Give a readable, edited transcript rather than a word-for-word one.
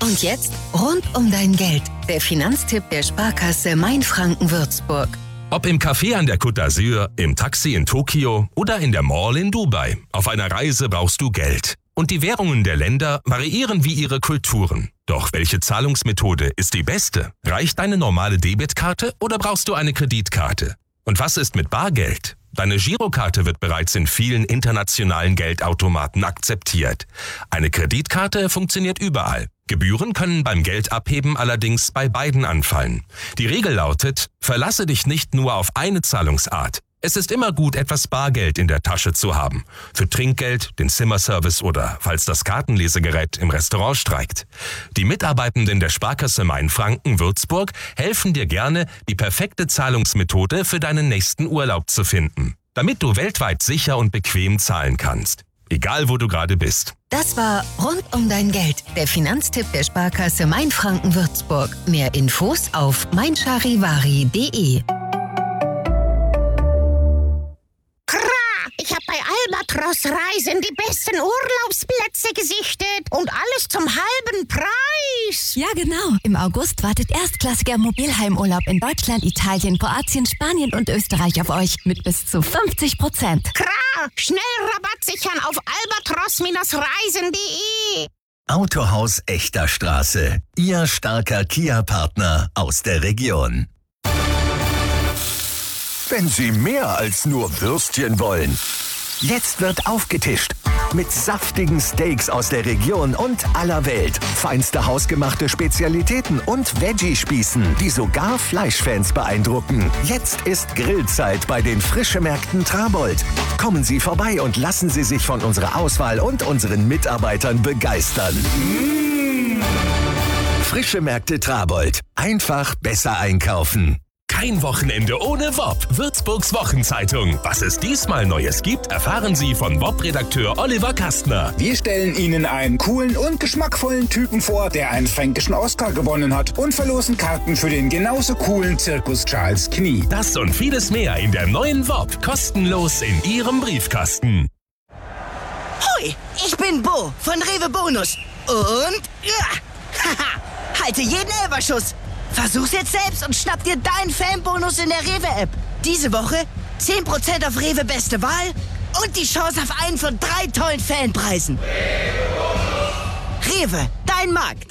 Und jetzt rund um dein Geld. Der Finanztipp der Sparkasse Mainfranken-Würzburg. Ob im Café an der Côte d'Azur, im Taxi in Tokio oder in der Mall in Dubai. Auf einer Reise brauchst du Geld. Und die Währungen der Länder variieren wie ihre Kulturen. Doch welche Zahlungsmethode ist die beste? Reicht eine normale Debitkarte oder brauchst du eine Kreditkarte? Und was ist mit Bargeld? Deine Girokarte wird bereits in vielen internationalen Geldautomaten akzeptiert. Eine Kreditkarte funktioniert überall. Gebühren können beim Geldabheben allerdings bei beiden anfallen. Die Regel lautet, verlasse dich nicht nur auf eine Zahlungsart. Es ist immer gut, etwas Bargeld in der Tasche zu haben. Für Trinkgeld, den Zimmerservice oder falls das Kartenlesegerät im Restaurant streikt. Die Mitarbeitenden der Sparkasse Mainfranken-Würzburg helfen dir gerne, die perfekte Zahlungsmethode für deinen nächsten Urlaub zu finden. Damit du weltweit sicher und bequem zahlen kannst. Egal, wo du gerade bist. Das war Rund um dein Geld, der Finanztipp der Sparkasse Mainfranken-Würzburg. Mehr Infos auf meincharivari.de. Ich habe bei Albatros Reisen die besten Urlaubsplätze gesichtet und alles zum halben Preis. Ja, genau. Im August wartet erstklassiger Mobilheimurlaub in Deutschland, Italien, Kroatien, Spanien und Österreich auf euch mit bis zu 50%. Schnell Rabatt sichern auf albatros-reisen.de. Autohaus Echter Straße. Ihr starker Kia-Partner aus der Region. Wenn Sie mehr als nur Würstchen wollen. Jetzt wird aufgetischt. Mit saftigen Steaks aus der Region und aller Welt. Feinste hausgemachte Spezialitäten und Veggie-Spießen, die sogar Fleischfans beeindrucken. Jetzt ist Grillzeit bei den Frischemärkten Trabold. Kommen Sie vorbei und lassen Sie sich von unserer Auswahl und unseren Mitarbeitern begeistern. Frischemärkte Trabold. Einfach besser einkaufen. Kein Wochenende ohne WOP. Würzburgs Wochenzeitung. Was es diesmal Neues gibt, erfahren Sie von WOP-Redakteur Oliver Kastner. Wir stellen Ihnen einen coolen und geschmackvollen Typen vor, der einen fränkischen Oscar gewonnen hat und verlosen Karten für den genauso coolen Zirkus Charles Knie. Das und vieles mehr in der neuen WOP. Kostenlos in Ihrem Briefkasten. Hoi, ich bin Bo von Rewe Bonus. Und halte jeden Elferschuss. Versuch's jetzt selbst und schnapp dir deinen Fanbonus in der Rewe-App. Diese Woche 10% auf Rewe Beste Wahl und die Chance auf einen von 3 tollen Fanpreisen. Rewe, dein Markt.